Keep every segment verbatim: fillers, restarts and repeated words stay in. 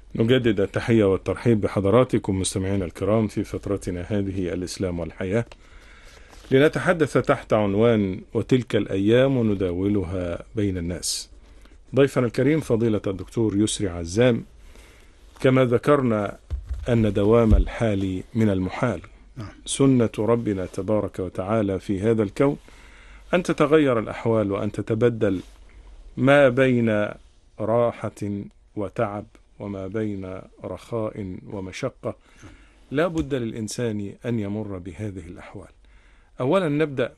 نجدد التحية والترحيب بحضراتكم مستمعينا الكرام في فترتنا هذه الإسلام والحياة، لنتحدث تحت عنوان وتلك الأيام نداولها بين الناس. ضيفنا الكريم فضيلة الدكتور يسري عزام. كما ذكرنا أن دوام الحال من المحال، سنة ربنا تبارك وتعالى في هذا الكون أن تتغير الأحوال وأن تتبدل، ما بين راحة وتعب وما بين رخاء ومشقة. لا بد للإنسان أن يمر بهذه الأحوال. أولا نبدأ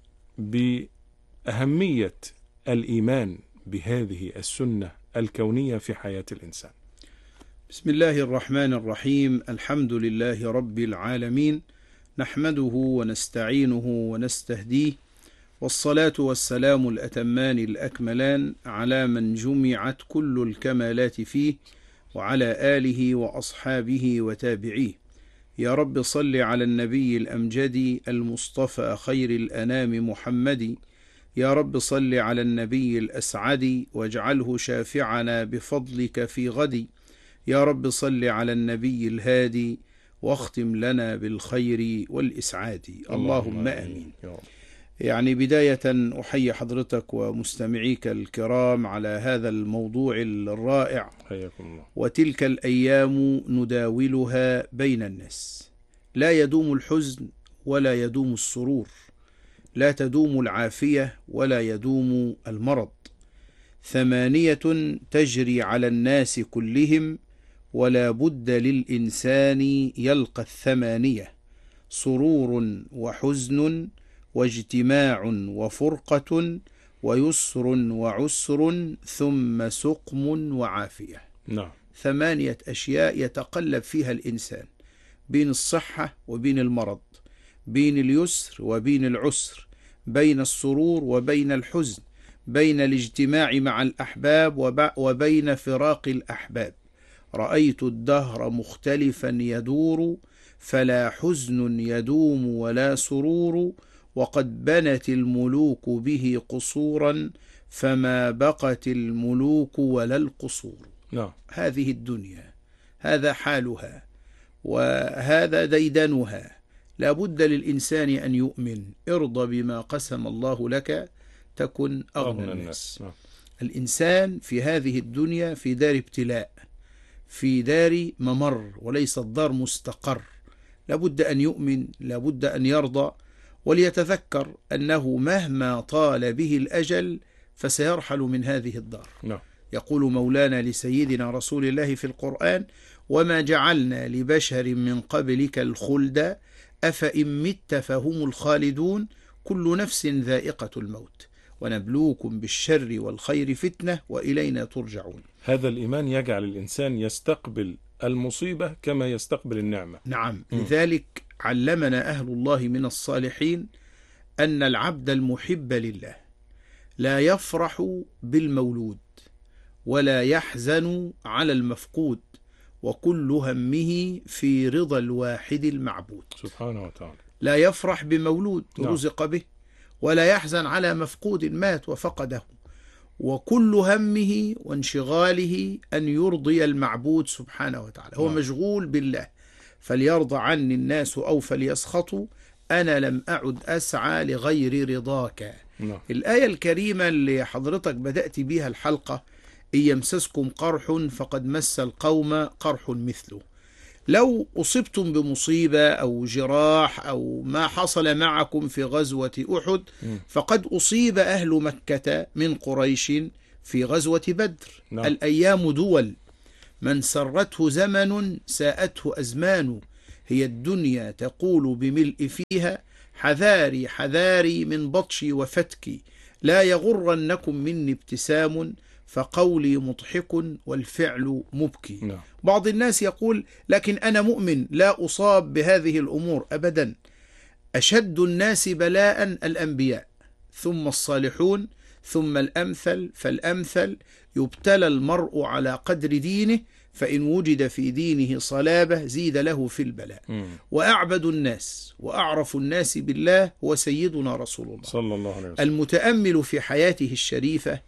بأهمية الإيمان بهذه السنة الكونية في حياة الإنسان. بسم الله الرحمن الرحيم. الحمد لله رب العالمين، نحمده ونستعينه ونستهديه، والصلاة والسلام الأتمان الأكملان على من جمعت كل الكمالات فيه، وعلى آله وأصحابه وتابعيه. يا رب صل على النبي الأمجد المصطفى خير الأنام محمد. يا رب صل على النبي الأسعد واجعله شافعنا بفضلك في غد. يا رب صل على النبي الهادي واختم لنا بالخير والإسعاد. اللهم آمين. يعني بداية أحيي حضرتك ومستمعيك الكرام على هذا الموضوع الرائع، حياكم الله. وتلك الأيام نداولها بين الناس. لا يدوم الحزن ولا يدوم السرور، لا تدوم العافية ولا يدوم المرض. ثمانية تجري على الناس كلهم، ولا بد للإنسان يلقى الثمانية: سرور وحزن واجتماع وفرقة ويسر وعسر ثم سقم وعافية. نعم. ثمانية أشياء يتقلب فيها الإنسان بين الصحة وبين المرض، بين اليسر وبين العسر، بين السرور وبين الحزن، بين الاجتماع مع الأحباب وبين فراق الأحباب. رأيت الدهر مختلفا يدور، فلا حزن يدوم ولا سرور، وقد بنت الملوك به قصورا، فما بقت الملوك ولا القصور. نعم. هذه الدنيا، هذا حالها وهذا ديدنها. لا بد للإنسان أن يؤمن. ارضى بما قسم الله لك تكن أغنى الناس. نعم. الإنسان في هذه الدنيا في دار ابتلاء، في دار ممر، وليس الدار مستقر. لابد أن يؤمن، لابد أن يرضى، وليتذكر أنه مهما طال به الأجل فسيرحل من هذه الدار. نعم. يقول مولانا لسيدنا رسول الله في القرآن: وما جعلنا لبشر من قبلك الخلد أفإن مت فهم الخالدون كل نفس ذائقة الموت ونبلوكم بالشر والخير فتنة وإلينا ترجعون. هذا الإيمان يجعل الإنسان يستقبل المصيبة كما يستقبل النعمة. نعم. م. لذلك علمنا أهل الله من الصالحين أن العبد المحب لله لا يفرح بالمولود ولا يحزن على المفقود، وكل همه في رضا الواحد المعبود سبحانه وتعالى. لا يفرح بمولود نعم. رزق به، ولا يحزن على مفقود مات وفقده، وكل همه وانشغاله أن يرضي المعبود سبحانه وتعالى. هو نعم. مشغول بالله. فليرضى عني الناس أو فليسخطوا، أنا لم أعد أسعى لغير رضاك. نعم. الآية الكريمة اللي حضرتك بدأت بها الحلقة: إن يمسسكم قرح فقد مس القوم قرح مثله. لو أصبتم بمصيبة أو جراح أو ما حصل معكم في غزوة أحد فقد أصيب أهل مكة من قريش في غزوة بدر. نعم. الأيام دول، من سرته زمن ساءته أزمان، هي الدنيا تقول بملء فيها حذاري حذاري من بطشي وفتكي، لا يغرنكم مني ابتسام فقولي مضحك والفعل مبكي. نعم. بعض الناس يقول: لكن أنا مؤمن لا أصاب بهذه الأمور. أبدا. أشد الناس بلاء الأنبياء، ثم الصالحون، ثم الأمثل فالأمثل. يبتلى المرء على قدر دينه، فإن وجد في دينه صلابة زيد له في البلاء. مم. وأعبد الناس وأعرف الناس بالله هو سيدنا رسول الله صلى الله عليه وسلم. المتأمل في حياته الشريفة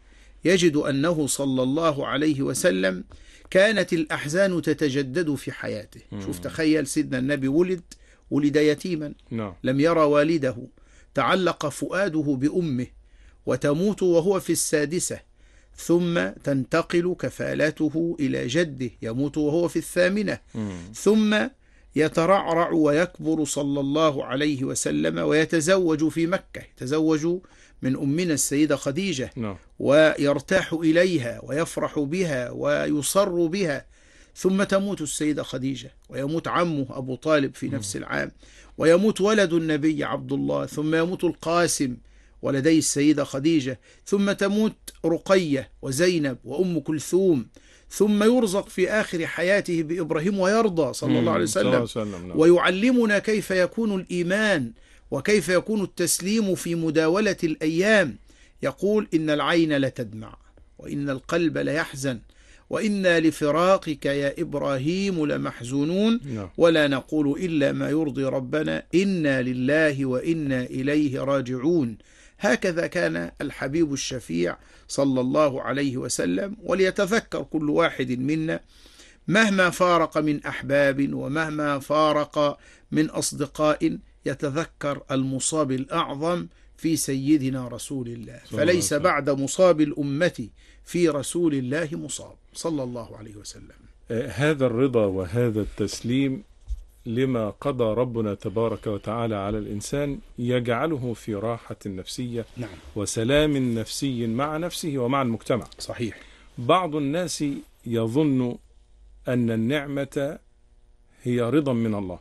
يجد أنه صلى الله عليه وسلم كانت الأحزان تتجدد في حياته. مم. شوف تخيل سيدنا النبي ولد ولد يتيما نعم. لم يرى والده، تعلق فؤاده بأمه وتموت وهو في السادسة، ثم تنتقل كفالته إلى جده يموت وهو في الثامنة، مم. ثم يترعرع ويكبر صلى الله عليه وسلم ويتزوج في مكة، يتزوج من أمنا السيدة خديجة نعم. ويرتاح إليها ويفرح بها ويصر بها، ثم تموت السيدة خديجة ويموت عمه أبو طالب في نفس العام، ويموت ولد النبي عبد الله، ثم يموت القاسم ولدي السيدة خديجة، ثم تموت رقية وزينب وأم كلثوم، ثم يرزق في آخر حياته بإبراهيم ويرضى صلى الله عليه مم. صلى الله وسلم، عليه وسلم. نعم. ويعلمنا كيف يكون الإيمان وكيف يكون التسليم في مداولة الأيام. يقول: إن العين لتدمع وإن القلب ليحزن وإنا لفراقك يا إبراهيم لمحزونون، نعم. ولا نقول إلا ما يرضي ربنا إنا لله وإنا إليه راجعون. هكذا كان الحبيب الشفيع صلى الله عليه وسلم. وليتذكر كل واحد منا مهما فارق من أحباب ومهما فارق من أصدقاء يتذكر المصاب الأعظم في سيدنا رسول الله، فليس بعد مصاب الأمة في رسول الله مصاب صلى الله عليه وسلم. آه، هذا الرضا وهذا التسليم لما قضى ربنا تبارك وتعالى على الإنسان يجعله في راحة نفسية نعم. وسلام نفسي مع نفسه ومع المجتمع. صحيح. بعض الناس يظن أن النعمة هي رضا من الله،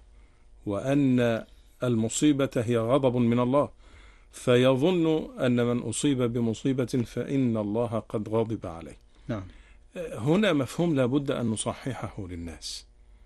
وأن المصيبة هي غضب من الله، فيظن أن من أصيب بمصيبة فإن الله قد غضب عليه. نعم. هنا مفهوم لابد أن نصححه للناس.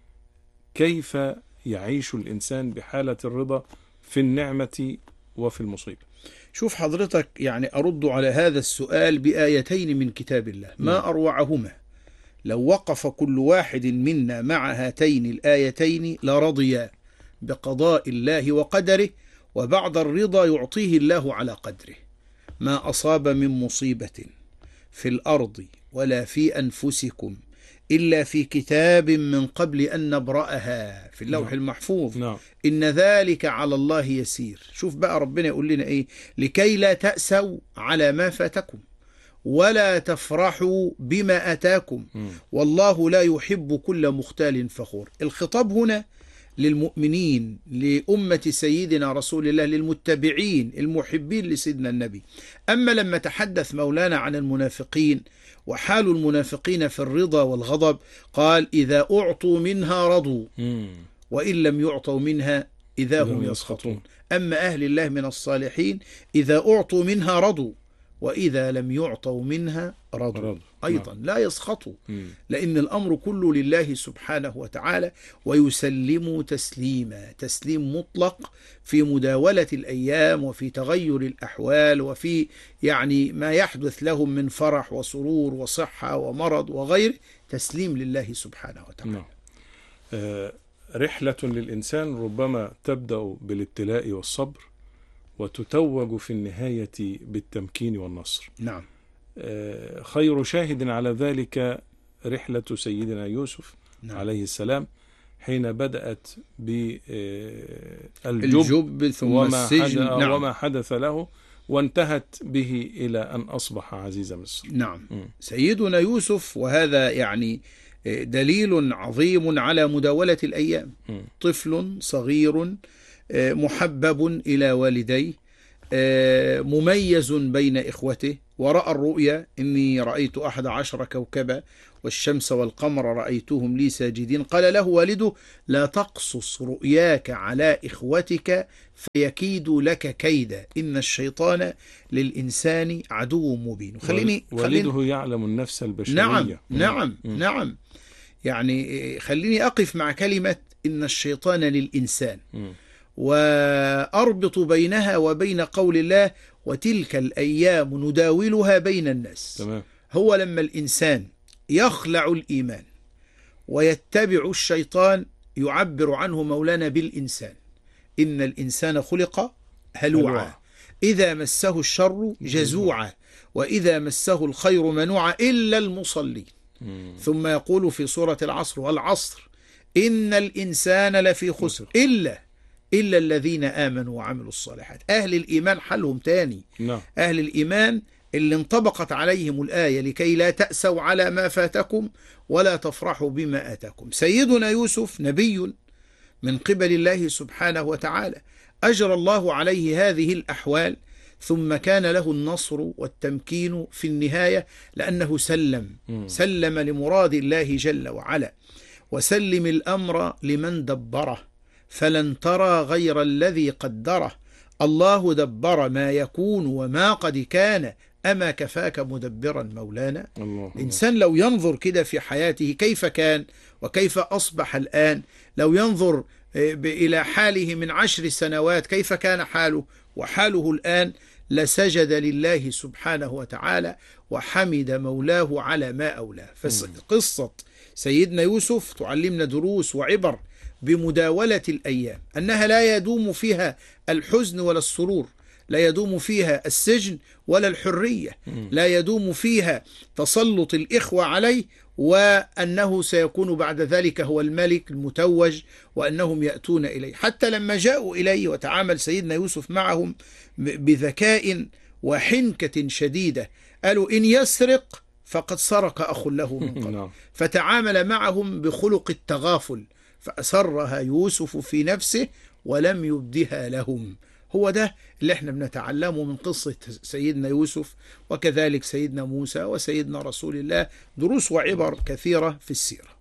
كيف يعيش الإنسان بحالة الرضا في النعمة وفي المصيبة؟ شوف حضرتك، يعني أرد على هذا السؤال بآيتين من كتاب الله ما أروعهما. لو وقف كل واحد منا مع هاتين الآيتين لرضيا بقضاء الله وقدره، وبعد الرضا يعطيه الله على قدره. ما أصاب من مصيبة في الأرض ولا في أنفسكم إلا في كتاب من قبل أن نبرأها في اللوح المحفوظ. نعم. إن ذلك على الله يسير. شوف بقى ربنا يقول لنا إيه: لكي لا تأسوا على ما فاتكم ولا تفرحوا بما أتاكم والله لا يحب كل مختال فخور. الخطاب هنا للمؤمنين، لأمة سيدنا رسول الله، للمتبعين المحبين لسيدنا النبي. أما لما تحدث مولانا عن المنافقين وحال المنافقين في الرضا والغضب، قال: إذا أعطوا منها رضوا وإن لم يعطوا منها إذا هم يسخطون. أما أهل الله من الصالحين إذا أعطوا منها رضوا وإذا لم يعطوا منها رضوا رض. أيضا لا يسخطوا، لأن الأمر كله لله سبحانه وتعالى، ويسلموا تسليما، تسليم مطلق في مداولة الأيام وفي تغير الأحوال وفي يعني ما يحدث لهم من فرح وسرور وصحة ومرض وغيره، تسليم لله سبحانه وتعالى. نعم. آه رحلة للإنسان ربما تبدأ بالابتلاء والصبر وتتوج في النهاية بالتمكين والنصر. نعم. آه خير شاهد على ذلك رحلة سيدنا يوسف نعم. عليه السلام، حين بدأت بالجب ثم وما, السجن حدث نعم. وما حدث له، وانتهت به إلى أن أصبح عزيز مصر. نعم. م. سيدنا يوسف، وهذا يعني دليل عظيم على مداولة الأيام. م. طفل صغير محبب إلى والديه، مميز بين إخوته، ورأى الرؤيا: إني رأيت أحد عشر كوكبا والشمس والقمر رأيتهم لي ساجدين. قال له والده: لا تقصص رؤياك على إخوتك فيكيدوا لك كيدا إن الشيطان للإنسان عدو مبين. خليني والده خليني يعلم النفس البشرية. نعم نعم م. نعم. يعني خليني أقف مع كلمة إن الشيطان للإنسان م. وأربط بينها وبين قول الله: وتلك الأيام نداولها بين الناس. تمام. هو لما الإنسان يخلع الإيمان ويتبع الشيطان يعبر عنه مولانا بالإنسان: إن الإنسان خلق هلوعا إذا مسه الشر جزوعا وإذا مسه الخير منوعا إلا المصلين. مم. ثم يقول في سورة العصر والعصر إن الإنسان لفي خسر إلا إلا الذين آمنوا وعملوا الصالحات. أهل الإيمان حالهم تاني. نعم. أهل الإيمان اللي انطبقت عليهم الآية لكي لا تأسوا على ما فاتكم ولا تفرحوا بما آتاكم. سيدنا يوسف نبي من قبل الله سبحانه وتعالى، أجرى الله عليه هذه الأحوال، ثم كان له النصر والتمكين في النهاية لأنه سلم سلم لمراد الله جل وعلا. وسلم الأمر لمن دبره فلن ترى غير الذي قدره. الله دبر ما يكون وما قد كان، أما كفاك مدبرا مولانا. الله. الإنسان لو ينظر كده في حياته كيف كان وكيف أصبح الآن، لو ينظر إلى حاله من عشر سنوات كيف كان حاله وحاله الآن، لسجد لله سبحانه وتعالى وحمد مولاه على ما أولاه. فقصة سيدنا يوسف تعلمنا دروس وعبر بمداولة الأيام، أنها لا يدوم فيها الحزن ولا السرور، لا يدوم فيها السجن ولا الحرية، لا يدوم فيها تسلط الإخوة عليه، وأنه سيكون بعد ذلك هو الملك المتوج وأنهم يأتون إليه. حتى لما جاءوا إليه وتعامل سيدنا يوسف معهم بذكاء وحنكة شديدة، قالوا إن يسرق فقد سرق أخ له من قبل. فتعامل معهم بخلق التغافل، فأسرها يوسف في نفسه ولم يبدها لهم. هو ده اللي احنا بنتعلمه من قصة سيدنا يوسف، وكذلك سيدنا موسى وسيدنا رسول الله، دروس وعبر كثيرة في السيرة.